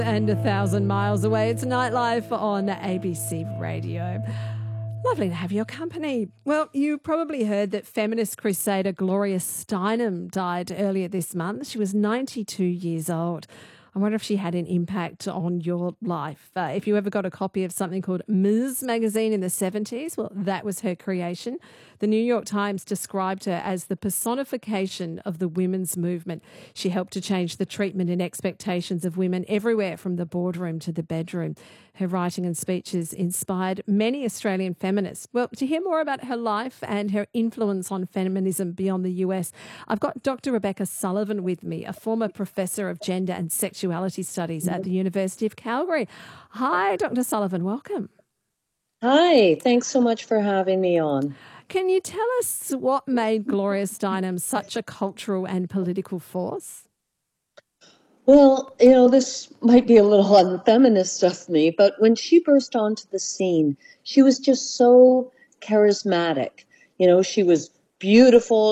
And 1,000 miles away. It's Nightlife on ABC Radio. Lovely to have your company. Well, you probably heard that feminist crusader Gloria Steinem died earlier this month. She was 92 years old. I wonder if she had an impact on your life. If you ever got a copy of something called Ms. magazine in the 70s, well, that was her creation. The New York Times described her as the personification of the women's movement. She helped to change the treatment and expectations of women everywhere from the boardroom to the bedroom. Her writing and speeches inspired many Australian feminists. Well, to hear more about her life and her influence on feminism beyond the US, I've got Dr. Rebecca Sullivan with me, a former professor of gender and sexuality studies at the University of Calgary. Hi, Dr. Sullivan, welcome. Hi, thanks so much for having me on. Can you tell us what made Gloria Steinem such a cultural and political force? Well, this might be a little unfeminist of me, but when she burst onto the scene, she was just so charismatic. She was beautiful.